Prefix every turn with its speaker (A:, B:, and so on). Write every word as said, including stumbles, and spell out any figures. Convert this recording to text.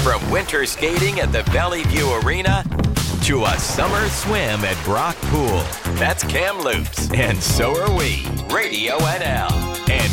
A: From winter skating at the Valley View Arena to a summer swim at Brock Pool. That's Kamloops, and so are we. Radio N L. And